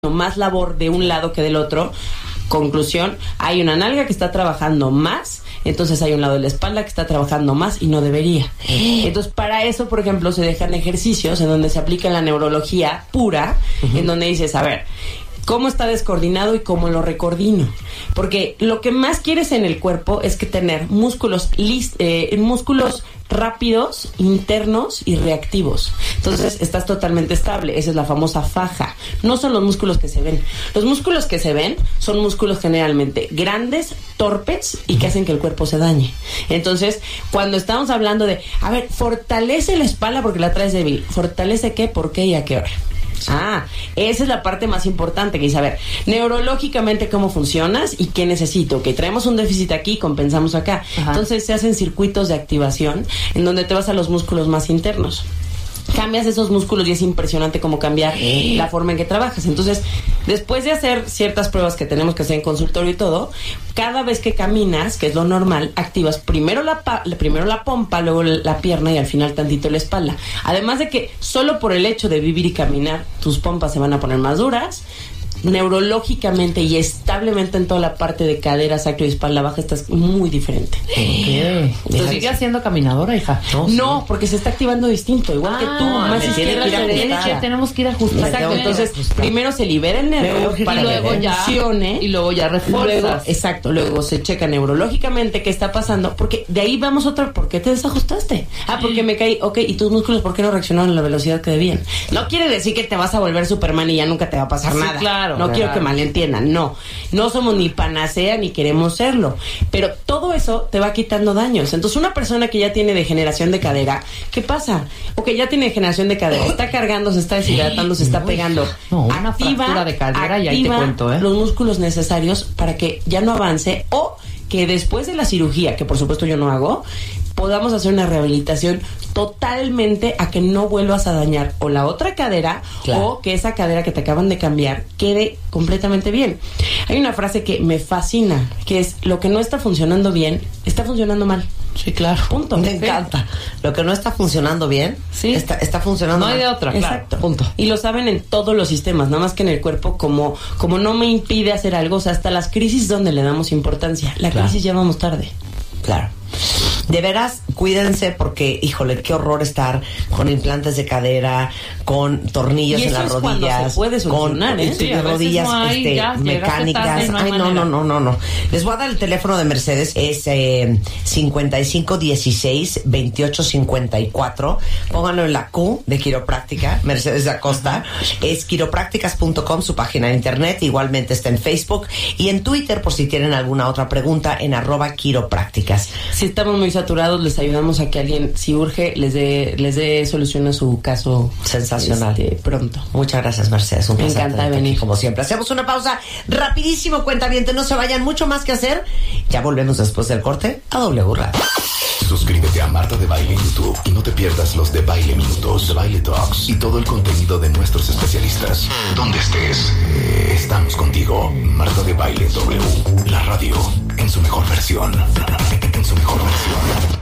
más labor de un lado que del otro. Conclusión, hay una nalga que está trabajando más, entonces hay un lado de la espalda que está trabajando más y no debería. Entonces, para eso, por ejemplo, se dejan ejercicios en donde se aplica la neurología pura, en donde dices, a ver, cómo está descoordinado y cómo lo recoordino. Porque lo que más quieres en el cuerpo es que tener músculos rápidos, internos y reactivos. Entonces estás totalmente estable. Esa es la famosa faja. No son los músculos que se ven. Los músculos que se ven son músculos generalmente grandes, torpes y que hacen que el cuerpo se dañe. Entonces, cuando estamos hablando de, a ver, fortalece la espalda porque la traes débil. ¿Fortalece qué? ¿Por qué y a qué hora? Esa es la parte más importante, que es saber neurológicamente cómo funcionas y qué necesito. Que traemos un déficit aquí, compensamos acá. Ajá. Entonces se hacen circuitos de activación en donde te vas a los músculos más internos. Cambias esos músculos y es impresionante cómo cambiar la forma en que trabajas. Entonces, después de hacer ciertas pruebas que tenemos que hacer en consultorio y todo, cada vez que caminas, que es lo normal, activas primero la pompa, luego la pierna y al final tantito la espalda. Además de que solo por el hecho de vivir y caminar, tus pompas se van a poner más duras. Neurológicamente y establemente en toda la parte de cadera, sacro y espalda baja estás muy diferente. Okay. Entonces, ¿sigue siendo caminadora, hija? No, porque se está activando distinto, igual que tú, más izquierda que derecha. Tenemos que ir ajustando. Exacto, entonces primero se libera el nervio para que funcione y luego ya refuerzas. Luego se checa neurológicamente qué está pasando, porque de ahí vamos otra, ¿por qué te desajustaste? Porque me caí, y tus músculos, ¿por qué no reaccionaron a la velocidad que debían? No quiere decir que te vas a volver Superman y ya nunca te va a pasar nada. Claro. No quiero que malentiendan, no somos ni panacea ni queremos serlo, pero todo eso te va quitando daños. Entonces, una persona que ya tiene degeneración de cadera, ¿qué pasa? O que ya tiene degeneración de cadera, está cargando, se está deshidratando, se está pegando. Una fractura de cadera y ahí te cuento, los músculos necesarios para que ya no avance, o que después de la cirugía, que por supuesto yo no hago, podamos hacer una rehabilitación totalmente a que no vuelvas a dañar o la otra cadera, o que esa cadera que te acaban de cambiar quede completamente bien. Hay una frase que me fascina, que es: lo que no está funcionando bien, está funcionando mal. Sí, claro. Punto. Me encanta. Lo que no está funcionando bien, está funcionando mal. No hay de otra. Exacto. Claro. Punto. Y lo saben en todos los sistemas, nada más que en el cuerpo, como no me impide hacer algo, o sea, hasta las crisis donde le damos importancia. La crisis ya vamos tarde. Claro. De veras, cuídense porque, híjole, qué horror estar con implantes de cadera, con tornillos en las rodillas, se puede solucionar, con rodillas mecánicas. No. Les voy a dar el teléfono de Mercedes, es 5516-2854. Pónganlo en la Q de quiropráctica, Mercedes Acosta. Es quiroprácticas.com, su página de internet. Igualmente está en Facebook y en Twitter, por si tienen alguna otra pregunta, en @quiroprácticas. Si estamos muy saturados, les ayudamos a que alguien, si urge, les dé solución a su caso. Sensacional. Pronto. Muchas gracias, Mercedes. Un placer. Me encanta venir. Aquí, como siempre. Hacemos una pausa rapidísimo, cuentaviente. No se vayan, mucho más que hacer. Ya volvemos después del corte a W Radio. Suscríbete a Marta de Baile en YouTube y no te pierdas los de Baile Minutos, de Baile Talks y todo el contenido de nuestros especialistas. Donde estés, estamos contigo. Marta de Baile W, la radio en su mejor versión. En su mejor versión.